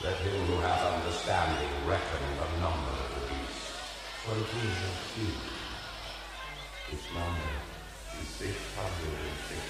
Let him who hath understanding reckon the number of the beast, for it is a few. Its number is 666.